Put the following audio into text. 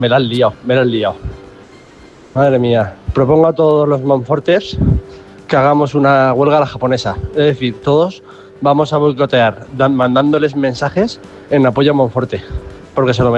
Me la has liado, me la has liado. Madre mía, propongo a todos los Monforters que hagamos una huelga a la japonesa. Es decir, todos vamos a boicotear mandándoles mensajes en apoyo a Monforte, porque se lo